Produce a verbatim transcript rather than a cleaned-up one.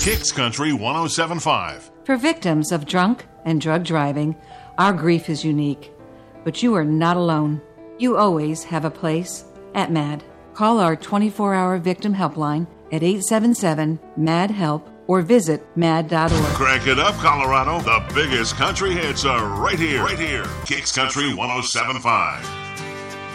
Kicks Country one oh seven point five. For victims of drunk and drug driving, our grief is unique. But you are not alone. You always have a place at MAD. Call our twenty-four hour victim helpline at eight seven seven, M A D, HELP or visit mad dot org. Crank it up, Colorado. The biggest country hits are right here. Right here. Kicks Country one oh seven point five.